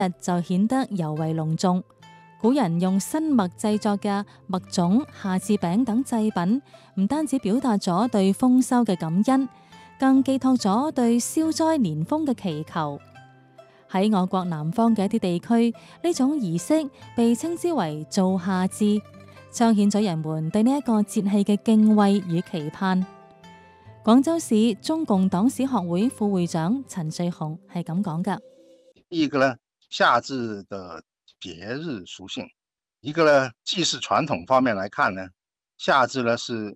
日就顯得尤為隆重。古人用新麥製作嘅麥粽、夏至餅等祭品，唔單止表達咗對豐收嘅感恩，更寄託咗對消災年豐嘅祈求。喺我國南方嘅一啲地區，呢種儀式被稱之為做夏至，彰顯咗人們對呢一個節氣嘅敬畏與期盼。廣州市中共黨史學會副會長陳瑞紅係咁講㗎： 一個呢，夏至的節日屬性；一個呢，祭祀傳統方面來看呢，夏至呢是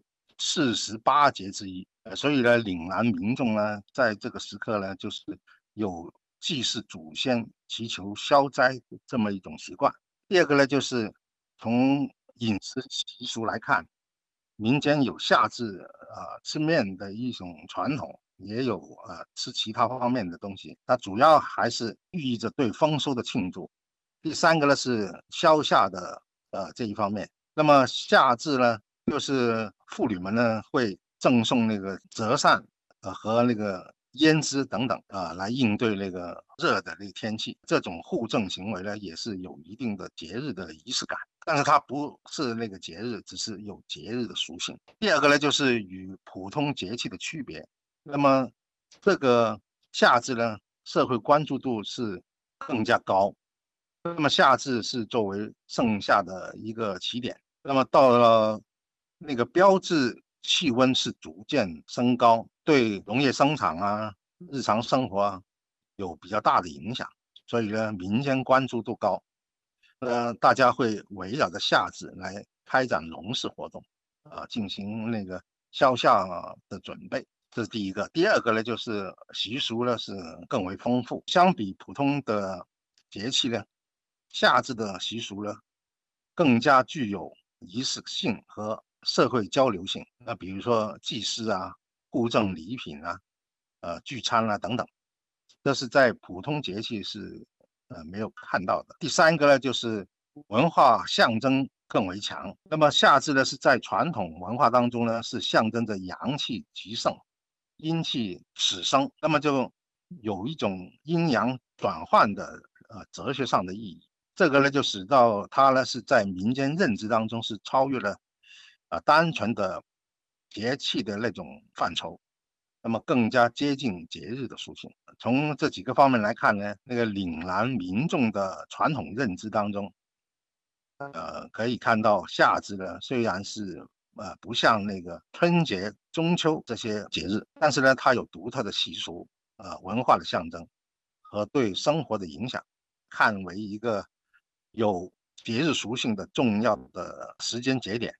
48節之一，所以呢，嶺南民眾呢，在這個時刻呢，就是有祭祀祖先、祈求消災這麼一種習慣。第二個呢，就是從飲食習俗來看，民間有夏至吃麵的一種傳統，也有吃其他方面的東西，它主要還是寓意着對豐收的慶祝。第三個呢是消夏的這一方面。那麼夏至呢，就是婦女們呢會贈送那個折扇和那個胭脂等等來應對那個熱的那個天氣。這種互贈行為呢，也是有一定的節日的儀式感，但是它不是那個節日，只是有節日的屬性。第二個呢，就是與普通節氣的區別。那麼這個夏至呢，社會關注度是更加高。那麼夏至是作為盛夏的一個起點，那麼到了那個標誌氣溫是逐漸升高，對農業生產日常生活有比較大的影響，所以呢，民間關注度高，大家會圍繞着夏至來開展農事活動，進行那個消夏的準備，這是第一個。第二個呢，就是習俗呢是更為豐富，相比普通的節氣呢，夏至的習俗呢，更加具有儀式性和社會交流性。比如說祭祀互贈禮品聚餐等等，這是在普通節氣是沒有看到的。第三個呢，就是文化象徵更為強。那麼夏至呢，是在傳統文化當中呢，是象徵着陽氣極盛、陰氣始生，那麼就有一種陰陽轉換的哲學上的意義。這個呢，就使到它呢是在民間認知當中是超越了單純的節氣的那種範疇，那麼更加接近節日的屬性。從這幾個方面來看呢，那個嶺南民眾的傳統認知當中，可以看到夏至呢雖然是不像那個春節、中秋這些節日，但是呢它有獨特的習俗、文化的象徵和對生活的影響，看為一個有節日屬性的重要的時間節點。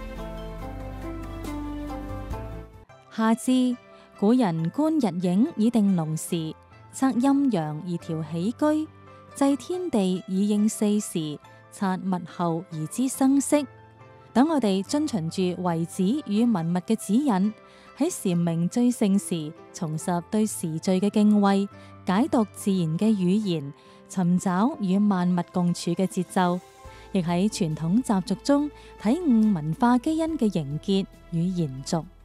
夏至，古人觀日影以定農時，測陰陽而調起居，祭天地以應四時，察物候而知生息。等我哋遵循住遺子與文物嘅指引，喺禪鳴最盛時，重拾對時序嘅敬畏，解讀自然嘅語言，尋找與萬物共處嘅節奏，亦喺傳統習俗中體悟文化基因嘅凝結與延續。